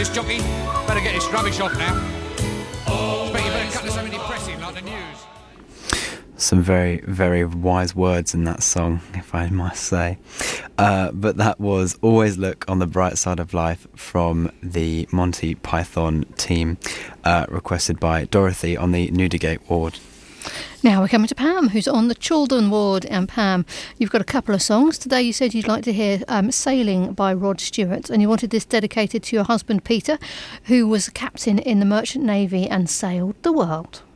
This jockey better get his rubbish off now. But you better cut to something depressing like the news. Some very, very wise words in that song, if I must say. But that was Always Look on the Bright Side of Life from the Monty Python team, requested by Dorothy on the Newdigate ward. Now we're coming to Pam, who's on the Chaldon ward. And Pam, you've got a couple of songs. Today you said you'd like to hear Sailing by Rod Stewart, and you wanted this dedicated to your husband Peter, who was a captain in the Merchant Navy and sailed the world.